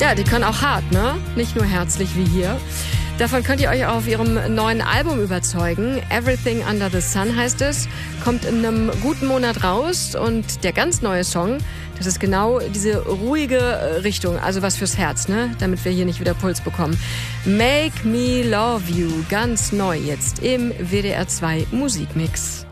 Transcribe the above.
Ja, die können auch hart, ne? Nicht nur herzlich wie hier. Davon könnt ihr euch auch auf ihrem neuen Album überzeugen. Everything Under the Sun heißt es. Kommt in einem guten Monat raus. Und der ganz neue Song, das ist genau diese ruhige Richtung. Also was fürs Herz, ne? Damit wir hier nicht wieder Puls bekommen. Make Me Love You. Ganz neu jetzt im WDR 2 Musikmix.